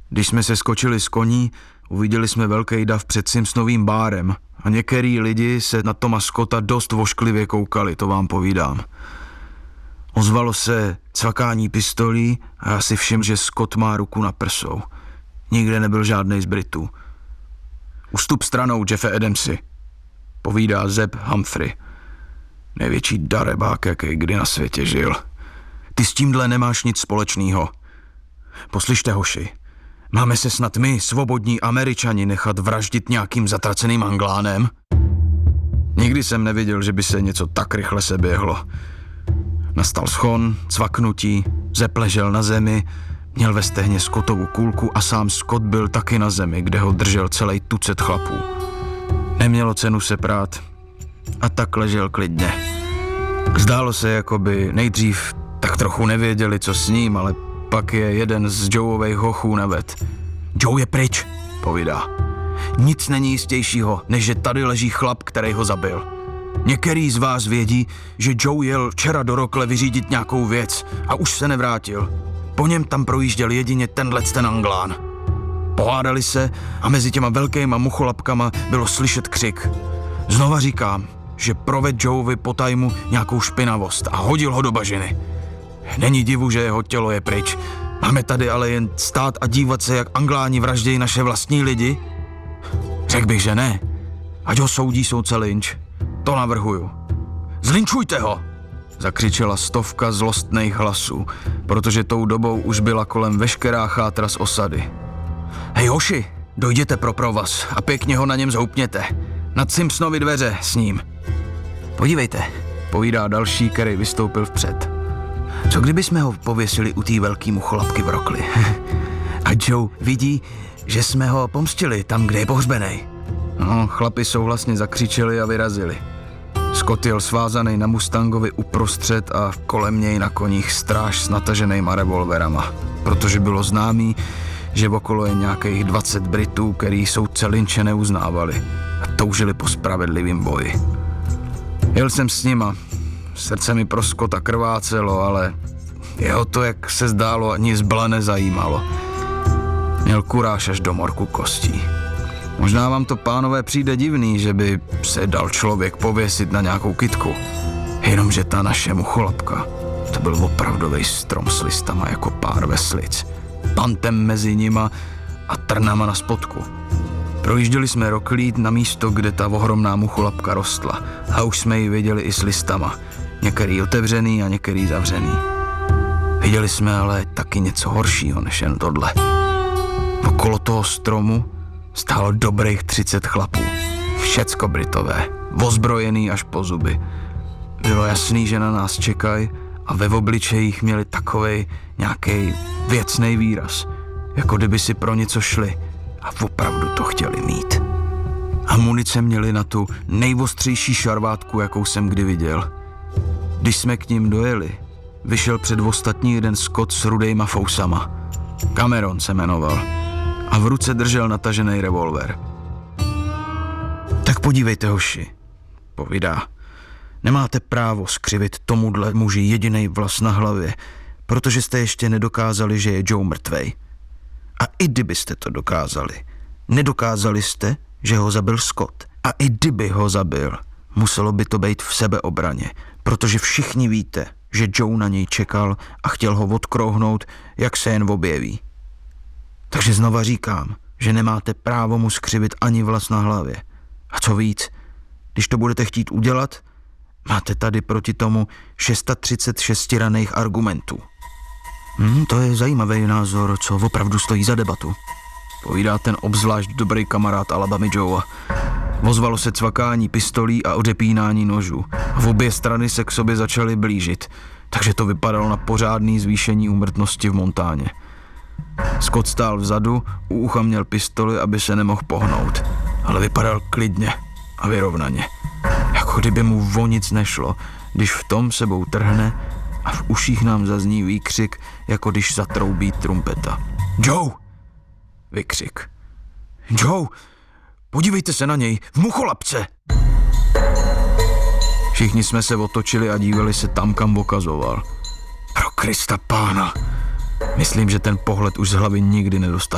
Když jsme se skočili z koní, uviděli jsme velký dav před Simpsonovým bárem a některý lidi se na Toma Scotta dost vošklivě koukali, to vám povídám. Ozvalo se cvakání pistolí a já si všiml, že Scott má ruku na prsou. Nikde nebyl žádnej z Britů. Ustup stranou, Jeffe Adamsi, povídá Zeb Humphrey. Největší darebák, jaký kdy na světě žil. Ty s tímhle nemáš nic společného. Poslyšte, hoši, máme se snad my, svobodní Američani, nechat vraždit nějakým zatraceným Anglánem? Nikdy jsem neviděl, že by se něco tak rychle seběhlo. Nastal schon, cvaknutí, Zeb ležel na zemi, měl ve stehně Scottovu kulku a sám Scott byl taky na zemi, kde ho držel celý tucet chlapů. Nemělo cenu se prát a tak ležel klidně. Zdálo se, jako by nejdřív tak trochu nevěděli, co s ním, ale pak je jeden z Joeových hochů naved. Joe je pryč, povídá. Nic není jistějšího, než že tady leží chlap, který ho zabil. Některý z vás vědí, že Joe jel včera do Rokle vyřídit nějakou věc a už se nevrátil. Po něm tam projížděl jedině ten Anglán. Pohádali se a mezi těma velkýma mucholapkama bylo slyšet křik. Znova říkám, že proved Joeovi po tajmu nějakou špinavost a hodil ho do bažiny. Není divu, že jeho tělo je pryč. Máme tady ale jen stát a dívat se, jak Angláni vraždějí naše vlastní lidi? Řekl bych, že ne. Ať ho soudí soudce Lynch. To navrhuju. Zlinčujte ho! Zakřičela stovka zlostných hlasů, protože tou dobou už byla kolem veškerá chátra z osady. Hej hoši, dojděte pro provaz a pěkně ho na něm zhoupněte. Nad Simpsonovy dveře s ním. Podívejte, povídá další, který vystoupil vpřed. Co kdyby jsme ho pověsili u té velký mucholapky v Rokli? A Joe vidí, že jsme ho pomstili tam, kde je pohřbenej. No, chlapi souhlasně zakřičeli a vyrazili. Scott jel svázaný na Mustangovi uprostřed a kolem něj na koních stráž s nataženýma revolverama, protože bylo známý, že okolo je nějakých 20 Britů, který soudce Lynche neuznávali a toužili po spravedlivým boji. Jel jsem s nima, srdce mi pro Scotta krvácelo, ale jeho to, jak se zdálo, ani zbla nezajímalo. Měl kuráž až do morku kostí. Možná vám to, pánové, přijde divný, že by se dal člověk pověsit na nějakou kytku. Jenomže ta naše mucholapka, to byl opravdovej strom s listama jako pár veslic. Pantem mezi nima a trnama na spodku. Projížděli jsme Roklí na místo, kde ta ohromná mucholapka rostla a už jsme ji viděli i s listama. Některý otevřený a některý zavřený. Viděli jsme ale taky něco horšího než jen tohle. Okolo toho stromu stálo dobrých 30 chlapů. Všecko Britové, ozbrojený až po zuby. Bylo jasný, že na nás čekají a ve obličejích měli takovej nějaký věcnej výraz, jako kdyby si pro něco šli a opravdu to chtěli mít. A munice měli na tu nejostřejší šarvátku, jakou jsem kdy viděl. Když jsme k ním dojeli, vyšel před ostatní jeden Scott s rudejma fousama. Cameron se jmenoval a v ruce držel natažený revolver. Tak podívejte, hoši, povídá. Nemáte právo skřivit tomuhle muži jedinej vlas na hlavě, protože jste ještě nedokázali, že je Joe mrtvej. A i kdybyste to dokázali, nedokázali jste, že ho zabil Scott. A i kdyby ho zabil, muselo by to být v sebeobraně, protože všichni víte, že Joe na něj čekal a chtěl ho odkrouhnout, jak se jen objeví. Takže znova říkám, že nemáte právo mu skřivit ani vlas na hlavě. A co víc, když to budete chtít udělat, máte tady proti tomu 636 raných argumentů. To je zajímavý názor, co opravdu stojí za debatu. Povídá ten obzvlášť dobrý kamarád Alabamy Joea. Ozvalo se cvakání pistolí a odepínání nožů. V obě strany se k sobě začaly blížit, takže to vypadalo na pořádný zvýšení úmrtnosti v Montáně. Scott stál vzadu, u ucha měl pistoli, aby se nemohl pohnout, ale vypadal klidně a vyrovnaně. Jako kdyby mu o nic nešlo, když v tom sebou trhne a v uších nám zazní výkřik, jako když zatroubí trumpeta. Joe! Vykřik. Joe! Podívejte se na něj, v mucholapce! Všichni jsme se otočili a dívali se tam, kam ukazoval. Pro Krista pána! Myslím, že ten pohled už z hlavy nikdy nedostane.